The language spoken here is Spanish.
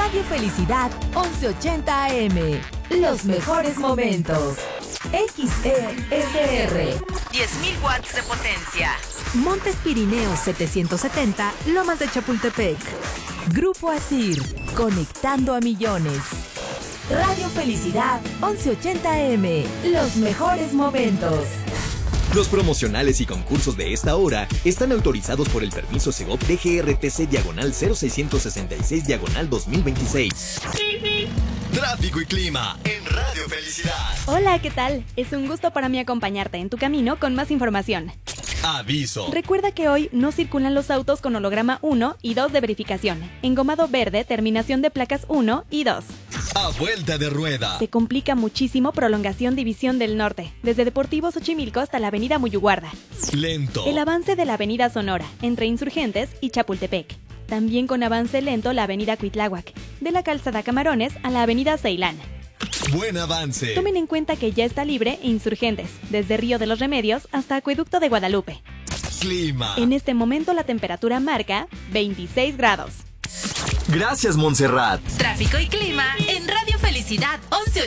Radio Felicidad 1180 AM. Los mejores momentos. XESR. 10.000 watts de potencia. Montes Pirineos 770, Lomas de Chapultepec. Grupo Asir, conectando a millones. Radio Felicidad 1180 AM. Los mejores momentos. Los promocionales y concursos de esta hora están autorizados por el permiso Segov DGRTC/0666/2026. Tráfico y clima en Radio Felicidad. Hola, ¿qué tal? Es un gusto para mí acompañarte en tu camino con más información. Aviso. Recuerda que hoy no circulan los autos con holograma 1 y 2 de verificación. Engomado verde, terminación de placas 1 y 2. A vuelta de rueda. Se complica muchísimo prolongación División del Norte, desde Deportivo Xochimilco hasta la avenida Muyuguarda. Lento. El avance de la avenida Sonora, entre Insurgentes y Chapultepec. También con avance lento la avenida Cuitláhuac, de la calzada Camarones a la avenida Ceilán. Buen avance. Tomen en cuenta que ya está libre Insurgentes, desde Río de los Remedios hasta Acueducto de Guadalupe. Clima. En este momento la temperatura marca 26 grados. Gracias, Montserrat. Tráfico y clima en Radio Felicidad 1180.